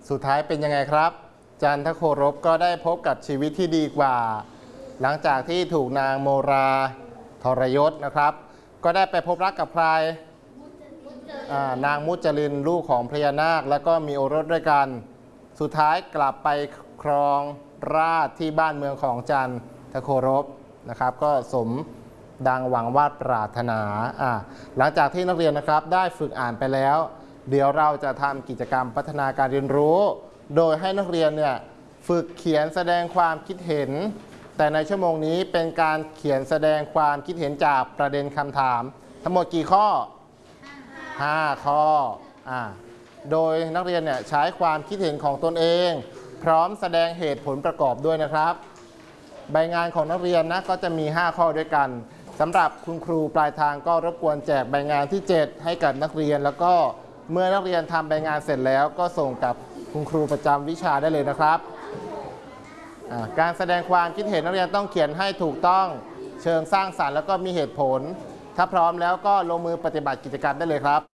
สุดท้ายเป็นยังไงครับจันทโครบก็ได้พบกับชีวิตที่ดีกว่า หลังจากที่ถูกนางโมราทรยศนะครับก็ได้ไปพบรักกับใครนางมุจลินลูกของพญานาคแล้วก็มีโอรสด้วยกันสุดท้ายกลับไปครองราชย์ที่บ้านเมืองของจันทโครบนะครับก็สมดังหวังวาดปรารถนาหลังจากที่นักเรียนนะครับได้ฝึกอ่านไปแล้วเดี๋ยวเราจะทำกิจกรรมพัฒนาการเรียนรู้โดยให้นักเรียนเนี่ยฝึกเขียนแสดงความคิดเห็นแต่ในชั่วโมงนี้เป็นการเขียนแสดงความคิดเห็นจากประเด็นคำถามทั้งหมดกี่ข้อ5 ข้อโดยนักเรียนเนี่ยใช้ความคิดเห็นของตนเองพร้อมแสดงเหตุผลประกอบด้วยนะครับใบงานของนักเรียนนะก็จะมี5ข้อด้วยกันสำหรับคุณครูปลายทางก็รบกวนแจกใบงานที่7ให้กับนักเรียนแล้วก็เมื่อนักเรียนทำใบงานเสร็จแล้วก็ส่งกับคุณครูประจำวิชาได้เลยนะครับการแสดงความคิดเห็นนักเรียนต้องเขียนให้ถูกต้องเชิงสร้างสรรค์แล้วก็มีเหตุผลถ้าพร้อมแล้วก็ลงมือปฏิบัติกิจกรรมได้เลยครับ